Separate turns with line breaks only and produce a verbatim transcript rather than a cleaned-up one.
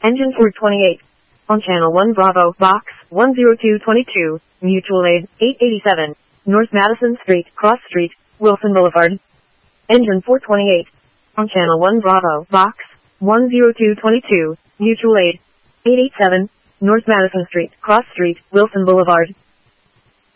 Engine four twenty-eight. On Channel one Bravo, Box one zero two two two, Mutual Aid, eight eighty-seven, North Madison Street, Cross Street, Wilson Boulevard. Engine four twenty-eight. On Channel one Bravo, Box one zero two two two, Mutual Aid, eight eighty-seven, North Madison Street, Cross Street, Wilson Boulevard.